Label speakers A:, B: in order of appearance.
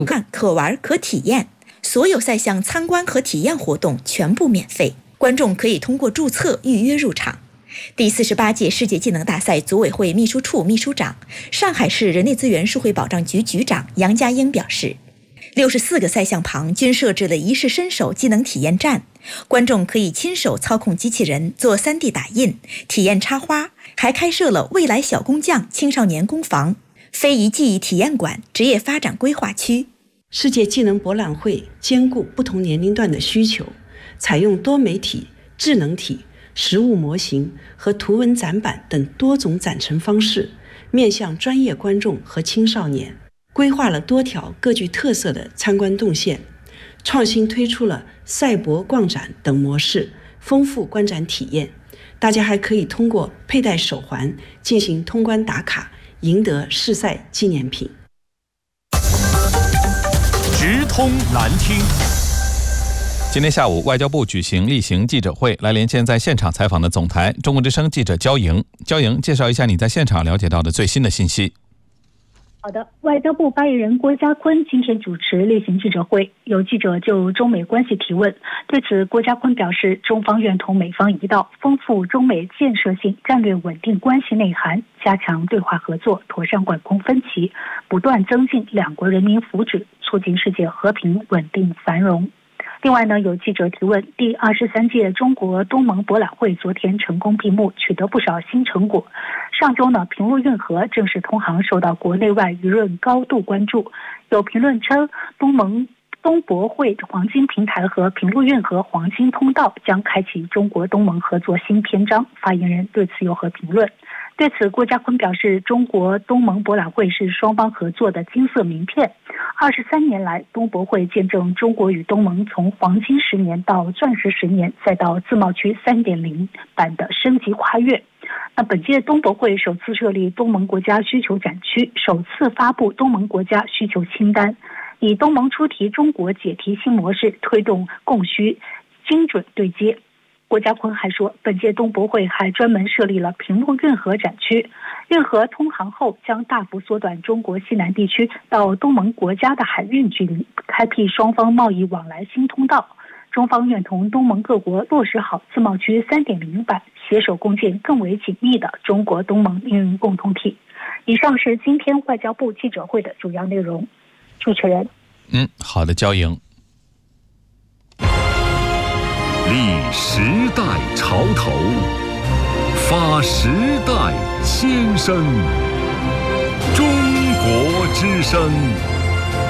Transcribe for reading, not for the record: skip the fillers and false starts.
A: 看、可玩、可体验，所有赛项参观和体验活动全部免费，观众可以通过注册预约入场。第48届世界技能大赛组委会秘书处秘书长、上海市人力资源社会保障局局长杨家英表示，64个赛项旁均设置了一试身手技能体验站，观众可以亲手操控机器人做3D 打印，体验插花，还开设了未来小工匠青少年工坊、非遗技艺体验馆、职业发展规划区。
B: 世界技能博览会兼顾不同年龄段的需求，采用多媒体、智能体、实物模型和图文展板等多种展陈方式，面向专业观众和青少年，规划了多条各具特色的参观动线，创新推出了赛博逛展等模式，丰富观展体验。大家还可以通过佩戴手环进行通关打卡，赢得试赛纪念品。
C: 直通蓝厅。
D: 今天下午，外交部举行例行记者会，来连线在现场采访的总台中国之声记者焦莹。焦莹，介绍一下你在现场了解到的最新的信息。
E: 好的，外交部发言人郭家坤今天主持例行记者会，有记者就中美关系提问。对此，郭家坤表示，中方愿同美方一道，丰富中美建设性战略稳定关系内涵，加强对话合作，妥善管控分歧，不断增进两国人民福祉，促进世界和平稳定繁荣。另外呢，有记者提问，第23届中国东盟博览会昨天成功闭幕，取得不少新成果。上周呢，平陆运河正式通航受到国内外舆论高度关注。有评论称，东博会黄金平台和平陆运河黄金通道将开启中国东盟合作新篇章。发言人对此有何评论？对此，郭家坤表示，中国东盟博览会是双方合作的金色名片。23年来，东博会见证中国与东盟从黄金10年到钻石10年，再到自贸区 3.0 版的升级跨越。那本届东博会首次设立东盟国家需求展区，首次发布东盟国家需求清单，以东盟出题中国解题新模式推动供需精准对接。郭家坤还说，本届东博会还专门设立了平陆运河展区，运河通航后将大幅缩短中国西南地区到东盟国家的海运距离，开辟双方贸易往来新通道。中方愿同东盟各国落实好自贸区 3.0 版，携手共建更为紧密的中国东盟命运共同体。以上是今天外交部记者会的主要内容。主持人。
D: 好的，焦莹。
C: 立时代潮头，发时代先声，中国之声。